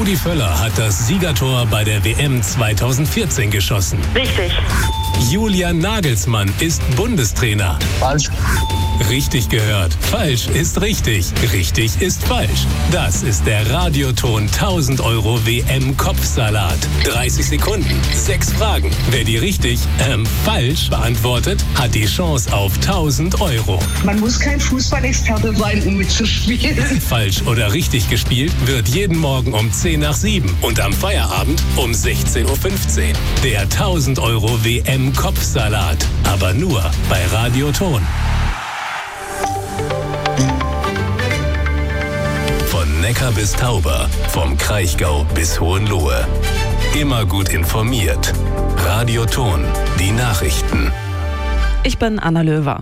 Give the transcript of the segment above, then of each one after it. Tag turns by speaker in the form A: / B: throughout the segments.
A: Rudi Völler hat das Siegertor bei der WM 2014 geschossen.
B: Richtig.
A: Julian Nagelsmann ist Bundestrainer.
C: Falsch.
A: Richtig gehört. Falsch ist richtig. Richtig ist falsch. Das ist der Radioton 1000 € WM-Kopfsalat. 30 Sekunden, 6 Fragen. Wer die richtig, falsch beantwortet, hat die Chance auf 1000 €.
B: Man muss kein Fußballexperte sein, um mitzuspielen.
A: Falsch oder richtig gespielt wird jeden Morgen um 10 nach 7 und am Feierabend um 16:15 Uhr. Der 1000 € WM-Kopfsalat. Aber nur bei Radioton. Von Neckar bis Tauber, vom Kraichgau bis Hohenlohe. Immer gut informiert. Radioton, die Nachrichten.
D: Ich bin Anna Löwer.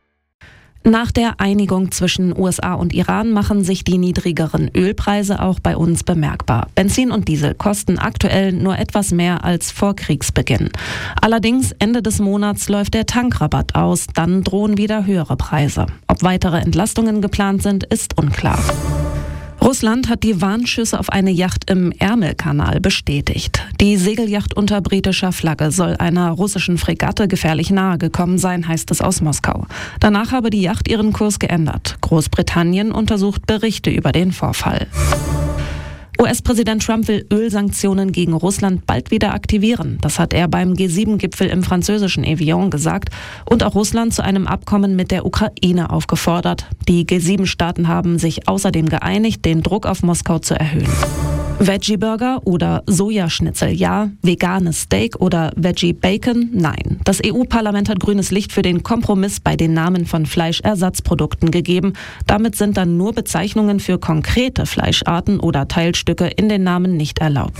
D: Nach der Einigung zwischen USA und Iran machen sich die niedrigeren Ölpreise auch bei uns bemerkbar. Benzin und Diesel kosten aktuell nur etwas mehr als vor Kriegsbeginn. Allerdings Ende des Monats läuft der Tankrabatt aus, dann drohen wieder höhere Preise. Ob weitere Entlastungen geplant sind, ist unklar. Russland hat die Warnschüsse auf eine Yacht im Ärmelkanal bestätigt. Die Segelyacht unter britischer Flagge soll einer russischen Fregatte gefährlich nahe gekommen sein, heißt es aus Moskau. Danach habe die Yacht ihren Kurs geändert. Großbritannien untersucht Berichte über den Vorfall. US-Präsident Trump will Ölsanktionen gegen Russland bald wieder aktivieren. Das hat er beim G7-Gipfel im französischen Evian gesagt und auch Russland zu einem Abkommen mit der Ukraine aufgefordert. Die G7-Staaten haben sich außerdem geeinigt, den Druck auf Moskau zu erhöhen. Veggie-Burger oder Sojaschnitzel ja, veganes Steak oder Veggie-Bacon nein. Das EU-Parlament hat grünes Licht für den Kompromiss bei den Namen von Fleischersatzprodukten gegeben. Damit sind dann nur Bezeichnungen für konkrete Fleischarten oder Teilstücke in den Namen nicht erlaubt.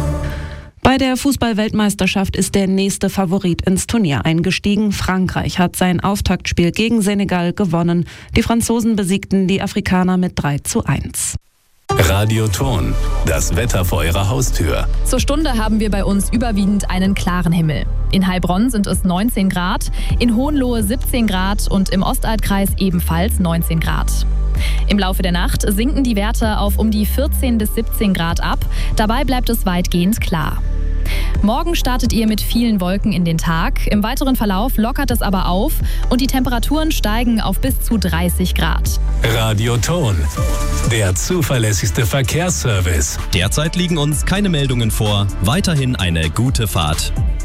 D: Bei der Fußball-Weltmeisterschaft ist der nächste Favorit ins Turnier eingestiegen. Frankreich hat sein Auftaktspiel gegen Senegal gewonnen. Die Franzosen besiegten die Afrikaner mit 3:1.
A: Radioton, das Wetter vor Ihrer Haustür.
E: Zur Stunde haben wir bei uns überwiegend einen klaren Himmel. In Heilbronn sind es 19 Grad, in Hohenlohe 17 Grad und im Ostaltkreis ebenfalls 19 Grad. Im Laufe der Nacht sinken die Werte auf um die 14 bis 17 Grad ab. Dabei bleibt es weitgehend klar. Morgen startet ihr mit vielen Wolken in den Tag. Im weiteren Verlauf lockert es aber auf und die Temperaturen steigen auf bis zu 30 Grad.
A: Radioton, der zuverlässigste Verkehrsservice.
F: Derzeit liegen uns keine Meldungen vor. Weiterhin eine gute Fahrt.